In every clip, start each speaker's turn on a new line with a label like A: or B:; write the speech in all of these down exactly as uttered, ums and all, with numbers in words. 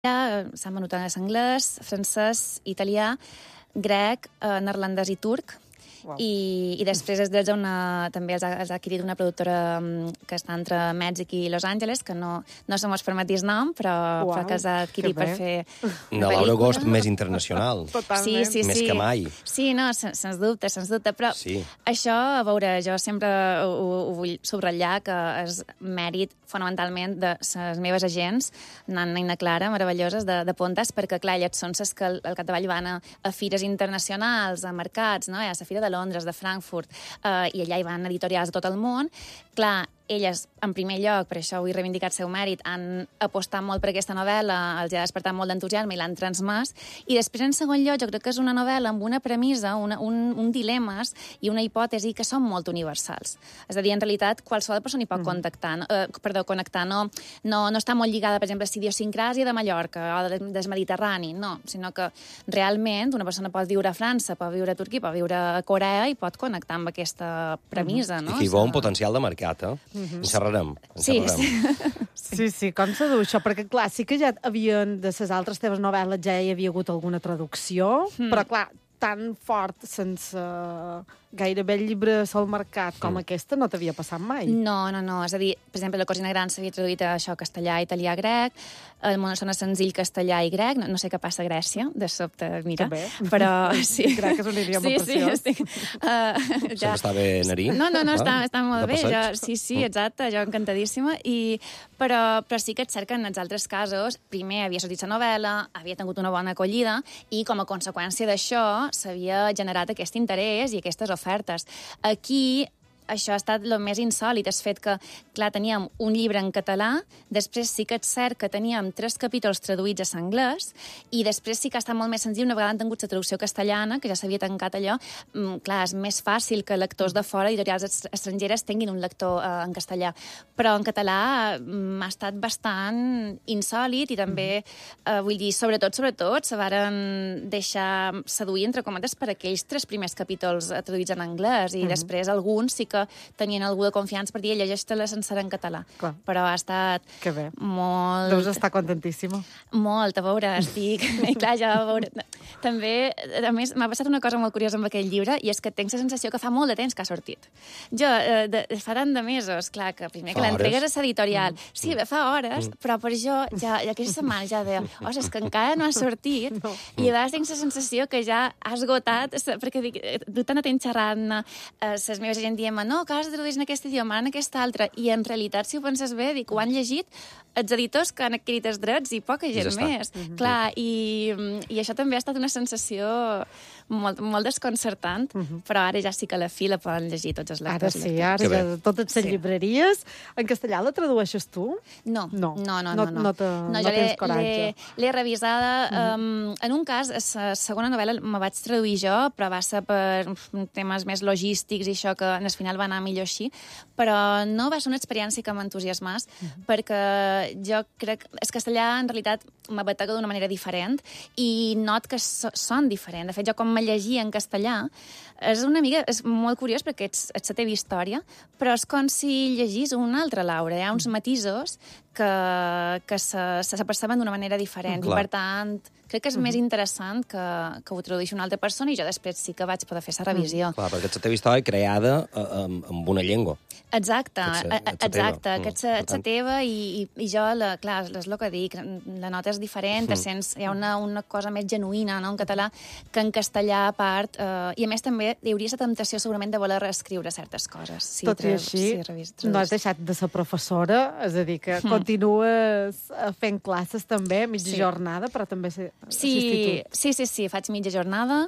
A: s'han venut en anglès, francès, italià, grec, eh, neerlandès i turc. Wow. I, i després els drets una, també els ha, els ha adquirit una productora um, que està entre Mèxic i Los Angeles, que no, no se mos permet dir el nom, però, wow, però que els ha adquirit per fer
B: una Laura Agost més internacional.
A: Sí, sí,
B: més
A: sí.
B: que mai.
A: Sí, no, sens, sens dubte, sens dubte. Però sí. Això, a veure, jo sempre ho, ho vull subratllar, que és mèrit fonamentalment de les meves agents, Nanna i na Clara, meravelloses, de, de Pontes, perquè, clar, elles són les que al, al capdavall van a, a fires internacionals, a mercats, no? A la Fira de Londres, de Frankfurt, eh, i allà hi van editorials de tot el món. Clar, elles, en primer lloc, per això vull reivindicar el seu mèrit, han apostat molt per aquesta novel·la, els ha despertat molt d'entusiasme i l'han transmès. I després, en segon lloc, jo crec que és una novel·la amb una premissa, una, un, un dilemes i una hipòtesi que són molt universals. És a dir, en realitat, qualsevol persona hi pot mm. contactar, eh, perdó, connectar. No, no, no està molt lligada, per exemple, a la idiosincràsia de Mallorca o del Mediterrani, no, sinó que realment una persona pot viure a França, pot viure a Turquia, pot viure a Corea i pot connectar amb aquesta premissa, mm-hmm. no?
B: I que hi veu un potencial de mercat, eh? Mm-hmm. En xerrarem. En
A: sí,
B: xerrarem.
C: sí. sí, sí, com se diu això? Perquè, clar, sí que ja havien, de les altres teves novel·les ja hi havia hagut alguna traducció, mm. però, clar, tan fort, sense gairebé llibres al mercat com mm. aquesta, no t'havia passat mai.
A: No, no, no. És a dir, per exemple, La cosina gran s'havia traduït a això, castellà, italià, grec, El món sona senzill, castellà i grec. No, no sé què passa a Grècia, de sobte, mira.
C: Que bé.
A: Però, sí.
C: Grec és un idioma
A: sí,
C: preciós.
A: Sí, sí. Uh,
B: ja... Està bé, Narí?
A: No, no, no, ah, està, està molt bé. Jo, sí, sí,
B: mm.
A: exacte, jo encantadíssima. I, però, però sí que és cert que en els altres casos, primer havia sortit la novel·la, havia tingut una bona acollida i, com a conseqüència d'això, s'havia generat aquest interès i aquestes ofertes. Aquí això ha estat el més insòlit, el fet que, clar, teníem un llibre en català, després sí que és cert que teníem tres capítols traduïts a l'anglès, i després sí que ha estat molt més senzill, una vegada han tingut la traducció castellana, que ja s'havia tancat allò, mm, clar, és més fàcil que lectors de fora, editorials estrangeres, tinguin un lector eh, en castellà. Però en català mm, ha estat bastant insòlit, i també, eh, vull dir, sobretot, sobretot, se varen deixar seduir, entre cometes, per aquells tres primers capítols traduïts en anglès, i mm-hmm. després alguns sí que tenien algú de confiança per dir, llegeix-te-la sencera en català. Clar. Però ha estat molt...
C: Deus estar contentíssima.
A: Molt, a veure, estic... I clar, ja a veure... També, a més, m'ha passat una cosa molt curiosa amb aquell llibre, i és que tinc la sensació que fa molt de temps que ha sortit. Jo, eh, de, fa tant de mesos, clar, que primer que l'entregues a l'editorial, mm. sí, fa hores, mm. però per jo, ja, ja aquesta setmana ja deia, ostres, és que encara no ha sortit, no. I a vegades tinc la sensació que ja ha esgotat, perquè dic, tu tant temps xerrant, eh, les meves gent dient, no, que has de traduir en aquest idioma, en aquest altre, i en realitat, si ho penses bé, dic, ho han llegit els editors que han adquirit els drets i poca gent ja més. Mm-hmm. Clar, i, i això també ha estat una sensació molt, molt desconcertant, mm-hmm. però ara ja sí que a la fi la poden llegir tots els lectors.
C: Ara sí, ara ja totes les sí. llibreries. En castellà la tradueixes tu?
A: No, no, no, no.
C: No,
A: no,
C: no, te,
A: no,
C: no
A: jo
C: tens coratge.
A: L'he revisada. Mm-hmm. Um, en un cas, la segona novel·la me vaig traduir jo, però va ser per temes més logístics i això, que en el final va anar millor així, però no va ser una experiència que m'entusiasmés, mm-hmm. perquè jo crec... El castellà, en realitat, m'abatega d'una manera diferent i not que so, són diferents. De fet, jo com me llegia en castellà, és una mica... És molt curiós perquè ets, ets la teva història, però és com si llegís una altra Laura. Hi ha uns matisos que, que se, se perceben d'una manera diferent. Mm, I, per tant, crec que és mm-hmm. més interessant que, que ho tradueixi una altra persona, i jo després sí que vaig poder fer la revisió.
B: Mm. Clar, perquè ets la teva història creada amb, amb una llengua.
A: Exacte,
B: ets a, ets
A: exacte,
B: mm.
A: que ets, ets la teva, i, i, i jo, la, clar, és el que dic, la nota és diferent, mm. sents, hi ha una, una cosa més genuïna, no?, en català, que en castellà, a part, eh, i a més també hi hauria la temptació segurament de voler reescriure certes coses. Si
C: Tot i així, si revis, no has deixat de ser professora, és a dir, que mm. continues fent classes també, mitja sí. jornada, però també ser
A: sí, sí, sí, sí, faig mitja jornada,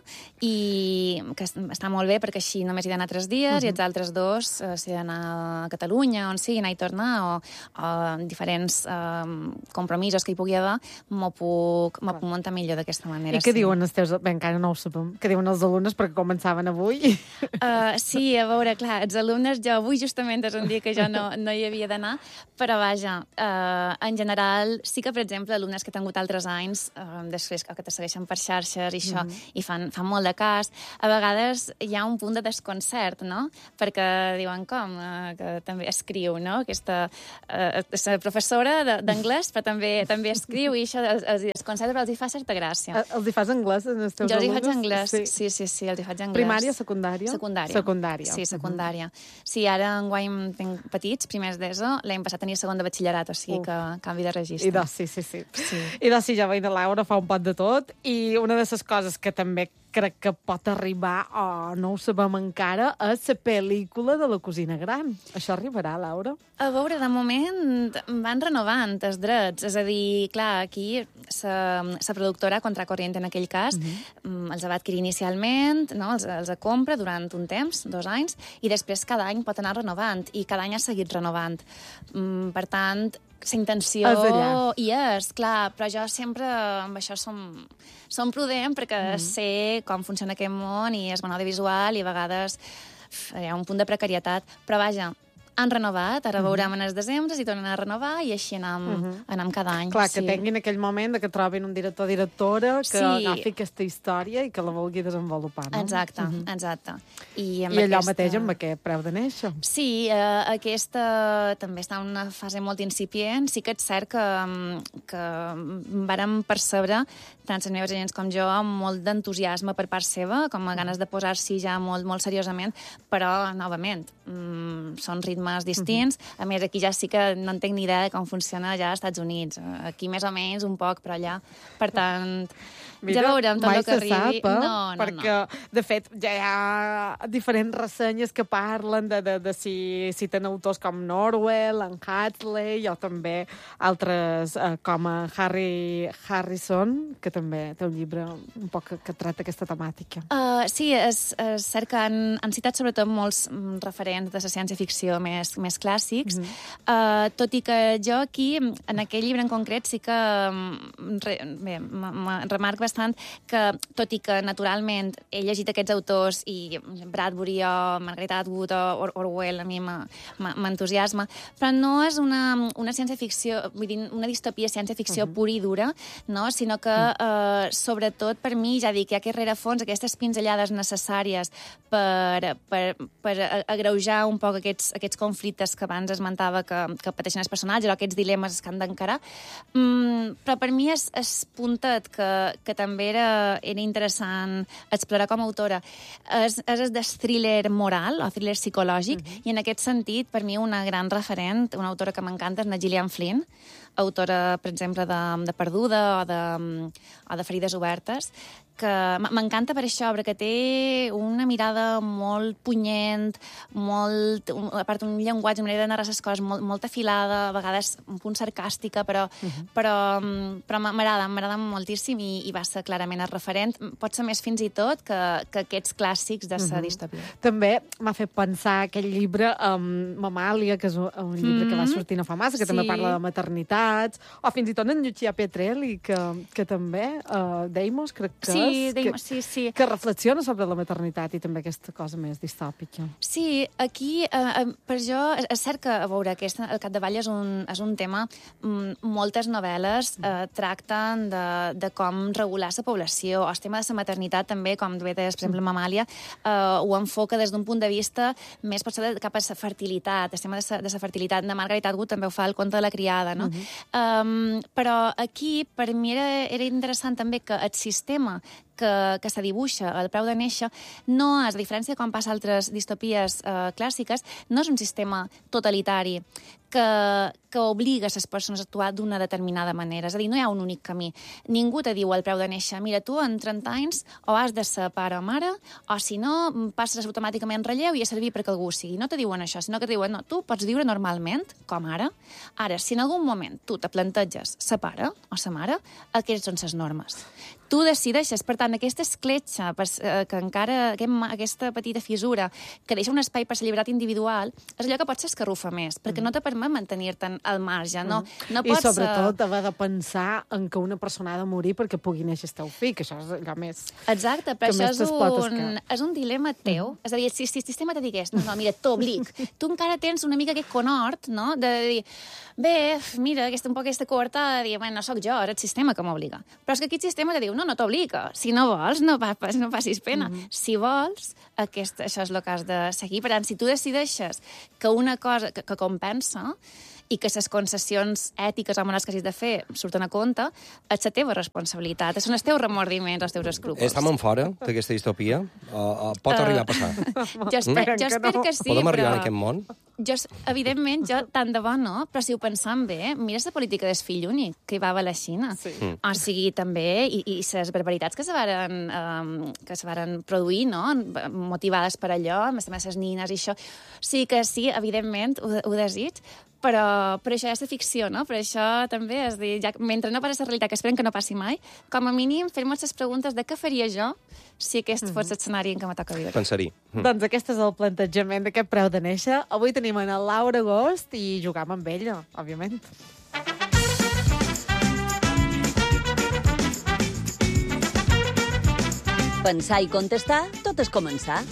A: i que està molt bé, perquè així només hi he d'anar tres dies, mm-hmm. i els altres dos eh, s'hi he d'anar a Catalunya, on sigui, anar i tornar, o, o diferents eh, compromisos que hi pugui haver, m'ho puc, puc muntar millor d'aquesta manera.
C: I què Què diuen els teus... Bé, encara no ho sabem. Què diuen els alumnes perquè començaven avui?
A: Uh, sí, a veure, clar, els alumnes, jo avui justament és un dia que jo no, no hi havia d'anar, però vaja, uh, en general, sí que, per exemple, alumnes que han tingut altres anys, uh, després que te segueixen per xarxes i això, mm-hmm. i fan, fan molt de cas, a vegades hi ha un punt de desconcert, no? Perquè diuen, com? Uh, que també escriu, no? Aquesta uh, és professora d'anglès, però també també escriu, i això els, els desconcerta, però els hi fa certa gràcia.
C: Els hi fas anglès, en els teus
A: jo els hi
C: alumnes?
A: faig anglès, sí. sí, sí, sí, els hi faig anglès.
C: Primària, secundària?
A: Secundària.
C: Secundària.
A: Sí, secundària. Uh-huh. Sí, ara enguany tinc petits, primers d'ESO, l'any passat tenia segon de batxillerat, o sigui uh. que canvi de registre.
C: I doncs, sí, sí, sí. sí. I doncs, sí, ja veig de Laura, fa un pot de tot, i una de les coses que també crec que pot arribar, o oh, no ho sabem encara, és la pel·lícula de la cosina gran. Això arribarà, Laura?
A: A veure, de moment van renovant els drets. És a dir, clar, aquí la productora Contracorriente, en aquell cas, uh-huh. els va adquirir inicialment, no? els, els compra durant un temps, dos anys, i després cada any pot anar renovant, i cada any ha seguit renovant. Mm, per tant, la intenció hi és, clar, però jo sempre amb això som, som prudent perquè mm. sé com funciona aquest món i és bon audiovisual i a vegades hi ha un punt de precarietat, però vaja, han renovat, ara veurem en el desembre si tornen a renovar i així anem, uh -huh. anem cada any.
C: Clar,
A: sí.
C: que tinguin aquell moment que trobin un director o directora que sí. agafi aquesta història i que la vulgui desenvolupar, no?
A: Exacte, uh -huh. exacte. I, amb
C: I allò
A: aquesta...
C: mateix amb aquest preu de néixer.
A: Sí, eh, aquesta també està en una fase molt incipient. Sí que és cert que, que vàrem percebre, tant les meves agents com jo, amb molt d'entusiasme per part seva, com a ganes de posar-s'hi ja molt, molt seriosament, però, novament, mm, són ritmes distints. Uh-huh. A més, aquí ja sí que no en tinc ni idea de com funciona ja als Estats Units. Aquí més o menys un poc, però allà. Per tant,
C: mira,
A: ja veurem tot el que arribi.
C: Sap, eh?
A: No, no,
C: perquè,
A: no.
C: de fet, ja hi ha diferents ressenyes que parlen de, de, de si, si tenen autors com Norwell, en Hadley, o també altres eh, com Harry Harrison, que també té un llibre un poc que, que tracta aquesta temàtica.
A: Uh, sí, és, és cert que han, han citat sobretot molts referents de la ciència-ficció més, més clàssics, mm-hmm. uh, tot i que jo aquí, en aquell llibre en concret, sí que re, bé, remarc bastant que, tot i que naturalment he llegit aquests autors i Bradbury o Margaret Atwood o Orwell a mi m'entusiasma, però no és una, una ciència-ficció, vull dir, una distopia ciència-ficció uh-huh. pura i dura, no? Sinó que, uh, sobretot per mi, ja dic, hi ha aquest rerefons, aquestes pinzellades necessàries per, per, per agreujar un poc aquests, aquests conflictes que abans esmentava que, que pateixen els personatges o aquests dilemes que han d'encarar. Mm, però per mi és, és puntet que, que també era, era interessant explorar com a autora. És, és el de thriller moral o thriller psicològic, uh-huh. i en aquest sentit, per mi, una gran referent, una autora que m'encanta, és la Gillian Flynn, autora, per exemple, de, de Perduda o de, o de Ferides obertes, que m'encanta per això, perquè té una mirada molt punyent, molt, un, a part un llenguatge, una manera de narrar les coses molt, molt afilada, a vegades un punt sarcàstica, però, uh-huh. però, però m'agrada, m'agrada moltíssim i, i va ser clarament el referent. Pot ser més fins i tot que, que aquests clàssics de la uh-huh. distopia.
C: També m'ha fet pensar aquell llibre um, Mamàlia, que és un, un llibre mm-hmm. que va sortir no fa massa, que sí. també parla de maternitats, o fins i tot en Lucia Pietrelli, que, que també, uh, Deimos, crec que
A: sí.
C: és,
A: Deimos,
C: que,
A: sí, sí.
C: que reflexiona sobre la maternitat i també aquesta cosa més distòpica.
A: Sí, aquí, eh, per jo, és cert que, a veure, aquest, el capdavall és un, és un tema, mm, moltes novel·les eh, tracten de, de com regular la població, o el tema de la maternitat també, com tu deies, per exemple, Mamàlia, eh, ho enfoca des d'un punt de vista més potser cap a la fertilitat, el tema de la fertilitat. De Margaret Atwood també ho fa el conte de la criada, no? Uh-huh. um, però aquí, per mi, era, era interessant també que el sistema que, que se dibuixa al preu de néixer no és, a diferència de quan passa altres distopies eh, clàssiques, no és un sistema totalitari que, que obliga les persones a actuar d'una determinada manera. És a dir, no hi ha un únic camí. Ningú te diu al preu de néixer, mira, tu en trenta anys o has de ser pare o mare, o si no, passes automàticament relleu i a servir perquè algú sigui. No te diuen això, sinó que te diuen, no, tu pots viure normalment, com ara. Ara, si en algun moment tu te planteges ser pare o ser mare, aquestes són les normes. tu decideixes. Per tant, aquesta escletxa, que encara, aquesta petita fissura, que deixa un espai per la llibertat individual, és allò que potser escarrufa més, perquè no te permet mantenir-te'n al marge. No, no
C: I
A: pots,
C: sobretot haver de pensar en que una persona ha de morir perquè pugui néixer el teu fill, que això és allò més...
A: Exacte, però això és un, és un dilema teu. És a dir, si, si el sistema te digués, no, no, mira, t'oblic, tu encara tens una mica aquest conhort, no?, de dir, bé, mira, aquesta, un poc aquesta coartada de dir, bueno, no sóc jo, és el sistema que m'obliga. Però és que aquí el sistema te diu, no, no t'obliga. Si no vols, no, pas, no passis pena. Mm -hmm. Si vols, aquest, això és el que has de seguir. Per tant, si tu decideixes que una cosa que, que compensa i que les concessions ètiques o morals que hagis de fer surten a compte, és la teva responsabilitat. Són els teus remordiments, els teus escrúpols.
B: Estem en fora d'aquesta distopia? O, o pot uh, arribar a passar?
A: Jo, esper, jo espero que sí,
B: Podem arribar
A: però...
B: en aquest món?
A: Jo, evidentment, jo tant de bo no, però si ho pensam bé, mira la política del fill únic que hi va haver a la Xina.
C: Sí.
A: Mm. O sigui, també, i, i les barbaritats que se varen, um, que se varen produir, no?, motivades per allò, més també les nines i això. Sí que sí, evidentment, ho, ho desig, però, però això és de ficció, no? Però això també és dir, ja, mentre no passi la realitat, que esperem que no passi mai, com a mínim fer-nos les preguntes de què faria jo si aquest fos l'escenari en què me toca viure.
B: Pensar-hi.
C: Mm. Doncs aquest és el plantejament d'aquest preu de néixer. Avui tenim en el Laura Agost i jugam amb ella, òbviament.
D: Pensar i contestar, tot és començar.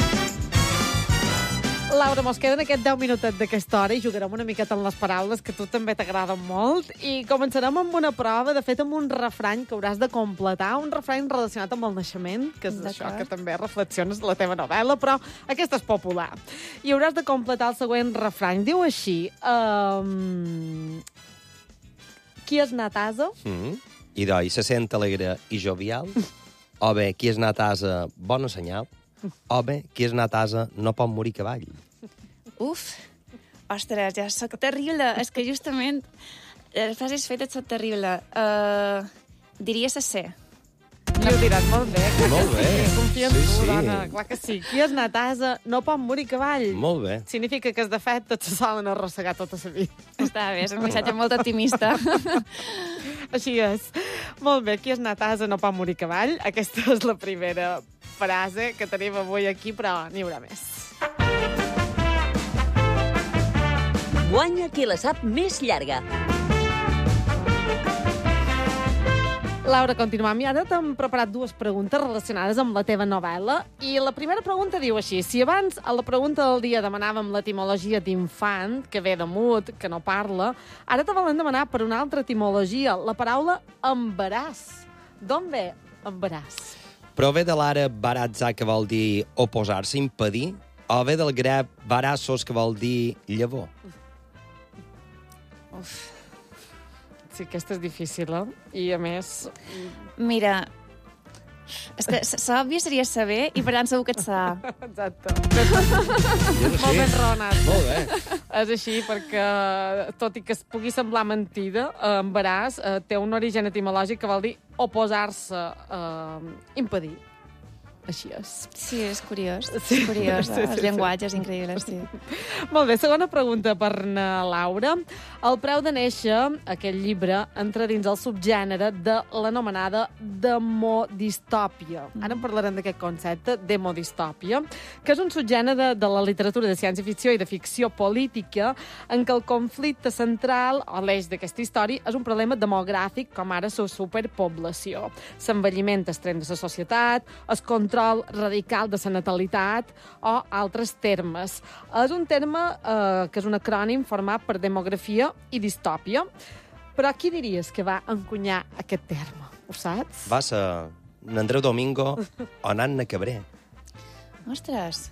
C: Laura, mos queden aquests deu minutets d'aquesta hora i jugarem una miqueta amb les paraules, que a tu també t'agraden molt. I començarem amb una prova, de fet, amb un refrany que hauràs de completar, un refrany relacionat amb el naixement, que és això que també reflexiones la teva novel·la, però aquesta és popular. I hauràs de completar el següent refrany. Diu així... Um... Qui és anat asa?
B: Mm. I doi, se sent alegre i jovial. O bé, qui és anat asa, bona senyal. O bé, qui és anat asa, no pot morir cavall.
A: Uf, ostres, ja soc terrible. És que justament les frases fetes soc terrible. Uh, diria la C.
C: I ho diràs molt bé.
B: Molt bé.
C: Sí, confia en
B: Sí,
C: tu,
B: sí.
C: dona. Clar que sí. Qui és anat asa, no pot morir cavall.
B: Molt bé.
C: Significa que, de fet, tots se solen arrossegar tota la vida.
A: Està bé, és un missatge molt optimista.
C: Així és. Molt bé, qui és anat asa, no pot morir cavall. Aquesta és la primera frase que tenim avui aquí, però n'hi haurà més.
D: Guanya qui la sap més llarga.
C: Laura, continuem. I ara t'hem preparat dues preguntes relacionades amb la teva novel·la. I la primera pregunta diu així. Si abans a la pregunta del dia demanàvem l'etimologia d'infant, que ve de mut, que no parla, ara te volen demanar per una altra etimologia, la paraula embaràs. D'on ve embaràs?
B: Prové de l'àrab baratza, que vol dir oposar-se, impedir, o ve del grec barassos, que vol dir llavor.
A: Uf.
C: Sí, aquesta és difícil, eh? I, a més...
A: Mira, és que l'òbvia seria saber i per tant segur que et sa.
C: Exacte. Molt ben raonat.
B: Molt bé.
C: És així perquè, tot i que es pugui semblar mentida, eh, embaràs eh, té un origen etimològic que vol dir oposar-se, eh, impedir. Així és.
A: Sí, és curiós.
C: Sí.
A: És curiós,
C: Sí, sí,
A: els
C: sí.
A: llenguatges increïbles, sí.
C: Molt bé, segona pregunta per na Laura. El preu de néixer, aquest llibre, entra dins el subgènere de l'anomenada demodistòpia. Ara en parlarem d'aquest concepte, demodistòpia, que és un subgènere de la literatura de ciència-ficció i de ficció política en què el conflicte central, o l'eix d'aquesta història, és un problema demogràfic, com ara la superpoblació. S'envelliment extrem de la societat, es control radical de la natalitat o altres termes. És un terme eh, que és un acrònim format per demografia i distòpia. Però qui diries que va encunyar aquest terme? Ho saps?
B: Va ser n'Andreu Domingo o n'Anna Cabré.
A: Ostres.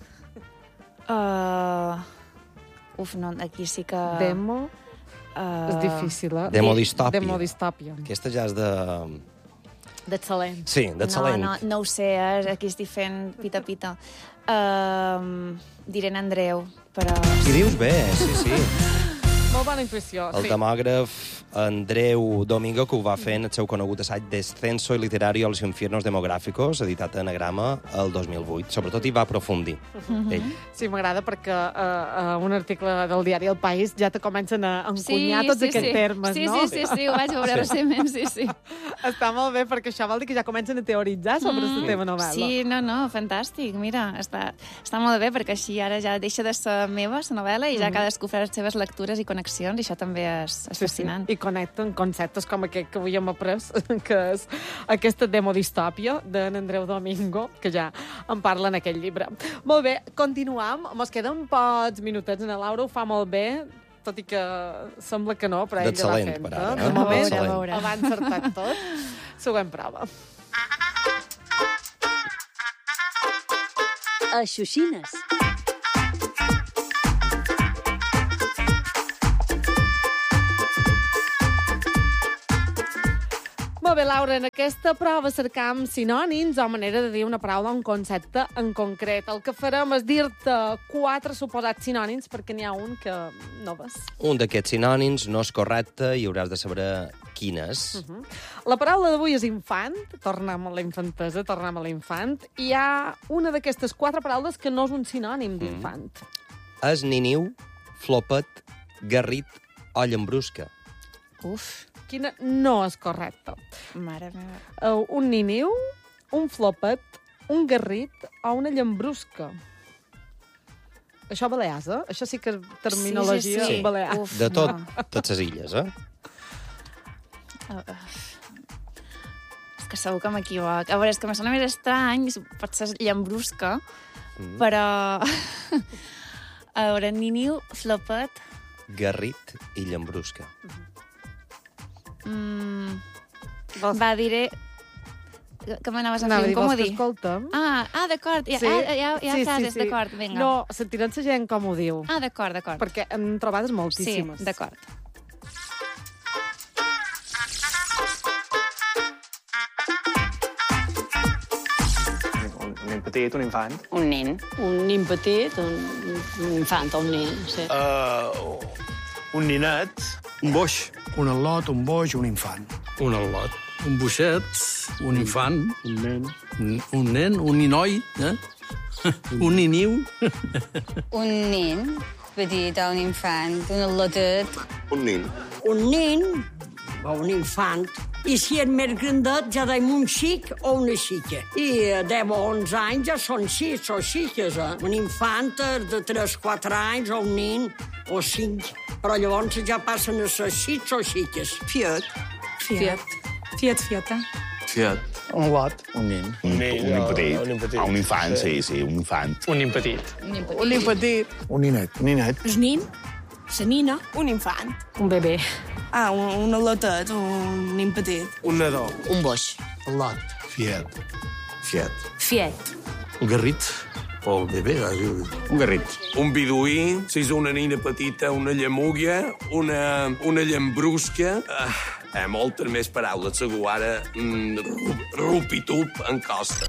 A: Uh... Uf, no, aquí sí que...
C: Demo...
A: Uh...
C: És difícil, eh?
B: Demodistòpia.
C: Demodistòpia.
B: Aquesta ja és de...
C: D'excel·lent.
B: Sí, d'excel·lent.
A: No, no, no ho sé, eh? Aquí estic fent pita-pita. Uh, diré en Andreu, però...
B: Si dius bé, sí, sí.
C: Molt bona intuïció,
B: El
C: sí.
B: demògraf Andreu Domingo, que ho va fer en el seu conegut assaig Descenso literario a los infiernos demográficos, editat a Anagrama el dos mil vuit. Sobretot hi va aprofundir,
C: Mhm.
B: ell.
C: Sí, m'agrada perquè uh, uh, un article del diari El País ja te comencen a encunyar
A: Sí,
C: tots
A: sí,
C: aquests
A: sí.
C: termes,
A: Sí,
C: no?
A: sí, sí, sí, ho vaig veure
B: Sí.
A: recentment, sí, sí.
C: Està molt bé, perquè això vol dir que ja comencen a teoritzar sobre mm. la teva novel·la.
A: Sí, no, no, fantàstic. Mira, està, està molt bé, perquè així ara ja deixa de ser meva, la novel·la, i ja
C: Mhm.
A: cadascú farà les seves lectures i connexions, i això també és, és
C: Sí,
A: fascinant.
C: sí. I connecten conceptes com aquest que avui hem après, que és aquesta demodistòpia d'en Andreu Domingo, que ja en parla en aquest llibre. Molt bé, continuam. Mos queden pocs minutets. En Laura ho fa molt bé, tot i que sembla que no, però ell ja va
B: D'excel·lent,
C: fent.
B: per ara,
C: De
B: eh?
C: moment,
A: A veure, a veure.
C: ho va encertat tot. Següent prova.
D: A Xuxines.
C: Molt bé, Laura, en aquesta prova cercam sinònims o manera de dir una paraula o un concepte en concret. El que farem és dir-te quatre suposats sinònims perquè n'hi ha un que no ves.
B: Un d'aquests sinònims no és correcte i hauràs de saber quin és.
C: Uh -huh. La paraula d'avui és infant, tornem a la infantesa, tornem a l'infant, i hi ha una d'aquestes quatre paraules que no és un sinònim d'infant.
B: És niniu, flopet, garrit o llambrusca.
A: Uf,
C: Quina no és correcta?
A: mare meva.
C: Uh, un niniu, un flopet, un garrit o una llambrusca. Això balears, eh? Això sí que és terminologia
A: sí, sí, sí.
C: en balear.
A: Uf,
B: De tot,
A: no.
B: totes les illes, eh?
A: Uh, uh. És que segur que m'equivoc. A veure, és que me sona més estrany, pot ser llambrusca,
B: Mm.
A: però... A veure, niniu, flopet...
B: Garrit i llambrusca.
A: Mm,
C: Vols-
A: va, diré... Que m'anaves a
C: Anava
A: fer
C: dir,
A: un
C: vols que
A: comodí.
C: escolta'm?
A: Ah, ah d'acord. Hi ha,
C: Sí.
A: ah, hi ha, hi ha
C: Sí, sí,
A: frases,
C: sí.
A: d'acord, vinga.
C: No, sentirem la gent com ho diu.
A: Ah, d'acord, d'acord.
C: Perquè hem trobat
A: Sí,
C: moltíssimes.
A: d'acord.
E: Un, un nen petit, un infant.
F: Un nen. Un nen petit, un, un infant o un nen, sí.
G: Uh, un ninet.
H: Un boix.
G: Un al·lot, un boix, un infant.
H: Un al·lot. Un boixet, un infant,
E: Un nen.
H: un, un nen, un ninoi, eh? un niniu.
I: Un nen petit o un infant, un al·lotet.
G: Un nin.
F: Un nen o un infant. I si és més grandet, ja deim un xic o una xica. I a deu o onze anys ja són xics o xiques, eh? Un infant és de tres o quatre anys, o un nen, o cinc. Però llavors ja passen a ser xics o xiques.
J: Fiat. Fiat. Fiat, fiata.
G: Fiat.
E: Un lot.
G: Un nin.
E: Un nen,
G: un nin petit.
E: un nen petit.
G: Ah, un infant, sí, sí, un infant.
E: Un nen petit.
J: Un nen petit.
G: Un ninet. Un ninet.
J: El nen. La nina. Un infant.
F: Un bebè.
J: Ah, un, un al·lotet, un nen petit.
G: Un nadó.
F: Un boix.
G: Al·lot. Fiat. Fiat.
J: Fiet.
H: Un garrit. O el bebè.
G: Un garrit.
K: Un biduí, si és una nina petita, una llamúguia, una, una llambrusca... Ah, eh, moltes més paraules, segur. Ara, mm, rup- rupitup en costa.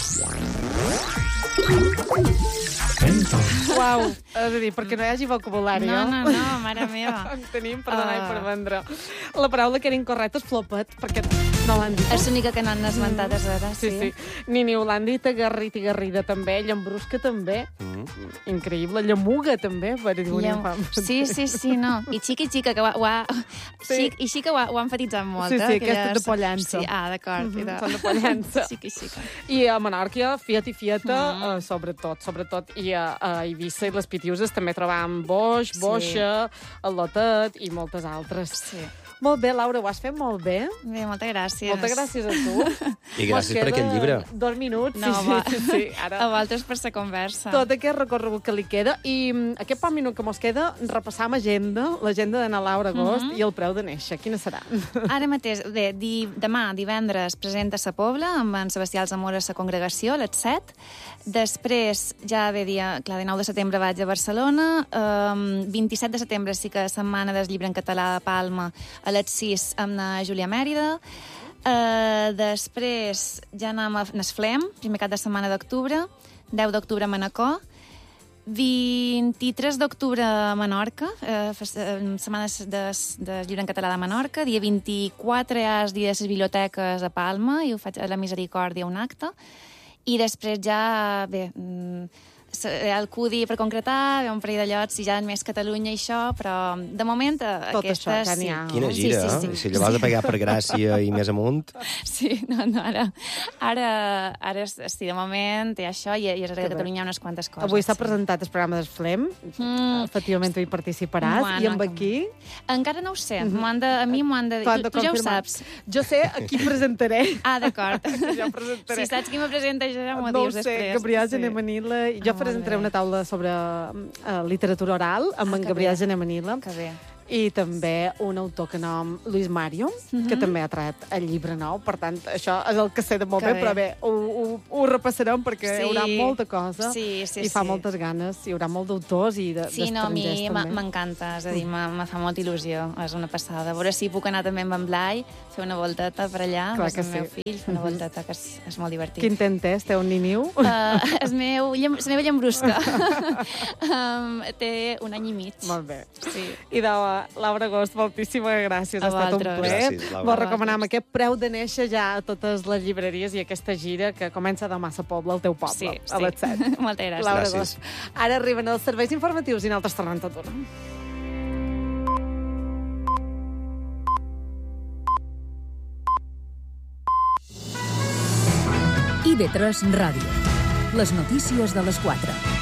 C: Uau, és a dir, perquè no hi hagi vocabulari,
A: No,
C: eh?
A: no, no, mare meva.
C: En tenim per donar i
A: Ah.
C: per vendre. La paraula que era incorrecta és flopet, perquè no l'han dit.
A: És l'única que no han esmentat mm. ara,
C: Sí,
A: sí.
C: sí. Nini Holandita, Garrit i Garrida també, Llambrusca també. Mm. Increïble. Llamuga també, per dir un
A: Llam-
C: infant.
A: Sí, sí, sí, no. I xica i xica, que ho ha... Ho ha...
C: Sí.
A: Xic, I xica ho ha, ho ha enfatitzat molt,
C: Sí,
A: eh?
C: sí,
A: que
C: aquesta
A: ja
C: de
A: és-
C: pollança.
A: Sí, ah, d'acord.
C: Mhm,
A: i de...
C: són de pollança.
A: Xica i xica.
C: I a Menorca, Fiat i Fieta,
A: Mm.
C: eh, sobretot, sobretot. I a, a Eivissa i les Pitiuses també trobàvem boix,
A: Sí.
C: boixa, al·lotet i moltes altres.
A: Sí.
C: Molt bé, Laura, ho has fet molt bé.
A: Bé, moltes gràcies.
C: Moltes gràcies a tu.
B: I gràcies
C: Mos
B: per aquest
C: queden
B: llibre.
C: Dos minuts,
A: No,
C: sí,
A: va.
C: sí, sí, sí. Ara...
A: A vosaltres per la conversa.
C: Tot aquest recorregut que li queda. I mm, aquest poc minut que mos queda, repassam agenda, l'agenda d'Anna Laura Agost
A: Mhm.
C: i el preu de néixer. Quina serà?
A: Ara mateix, bé, di, demà, divendres, presenta Sa Pobla amb en Sebastià Alzamora a la congregació a les set. Després, ja ve dia, clar, de nou de setembre vaig a Barcelona. Um, vint-i-set de setembre sí que setmana del llibre en català a Palma a les sis amb la Júlia Mèrida. Uh, després ja anem a Nesflem, primer cap de setmana d'octubre. deu d'octubre a Manacor. vint-i-tres d'octubre a Menorca, eh, setmana de, de llibre en català de Menorca, dia vint-i-quatre és dia de les biblioteques a Palma, i ho faig a la Misericòrdia, un acte, i després ja, bé, el Cudi per concretar, ve un parell de llocs i ja més Catalunya i això, però de moment
C: tot
A: aquesta...
C: això,
A: sí.
B: Quina gira,
A: sí, sí,
B: eh?
A: sí.
B: Si allò vas a pegar per Gràcia i més amunt...
A: Sí, no, no, ara, ara, ara sí, de moment té això i, i a Catalunya hi ha unes quantes coses.
C: Avui s'ha sí. presentat el programa del Flem, mm. efectivament tu hi participaràs, bueno, i amb aquí...
A: Encara no ho sé, mm-hmm. de, a mi m'ho han de dir. Tu,
C: de
A: tu ja ho saps.
C: Jo sé a qui presentaré.
A: Ah, d'acord.
C: Ja presentaré.
A: Si saps qui me presenta, ja m'ho
C: no
A: dius
C: sé,
A: després.
C: Gabriel sí. Genemanila. Jo ah, presentaré una taula sobre uh, literatura oral amb ah, en Gabriel Genemanila.
A: Que bé.
C: I també un autor que nom Luis Mario, mm-hmm. que també ha tret el llibre nou. Per tant, això és el que sé de molt bé, bé, però bé, ho, ho, ho repassarem perquè sí. hi haurà molta cosa
A: sí, sí,
C: i fa
A: sí.
C: moltes ganes. Hi haurà molt d'autors i de,
A: sí,
C: d'estrangers
A: no, a mi
C: també.
A: M'encanta, és a dir, me fa molta il·lusió. És una passada. A veure si puc anar també amb en Blai, fer una volteta per allà,
C: Clar
A: amb el
C: sí.
A: meu fill, fer una volteta, que és, és molt divertit.
C: Quin temps és? Té un niniu?
A: Uh, és meu, la meva llambrusca. um, té un any i mig.
C: Molt bé.
A: Sí.
C: I de Laura Agost, moltíssimes gràcies.
A: A
C: ha estat un plaer.
B: Gràcies,
C: Vos recomanem aquest Preu de néixer ja a totes les llibreries i aquesta gira que comença demà a Pobla, al teu poble,
A: sí,
C: a les set.
A: Moltes gràcies.
C: Laura Agost. Ara arriben els serveis informatius i nosaltres tornem tot una.
L: I V tres Ràdio. Les notícies de les quatre.